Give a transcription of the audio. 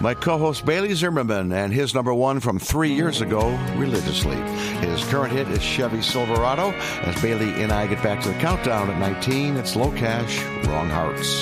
My co-host Bailey Zimmerman and his number one from 3 years ago, Religiously. His current hit is Chevy Silverado. As Bailey and I get back to the countdown at 19, it's Low Cash, Wrong Hearts.